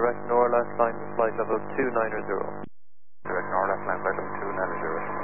direct NOR left line flight level 290. Direct NOR left line flight level 290.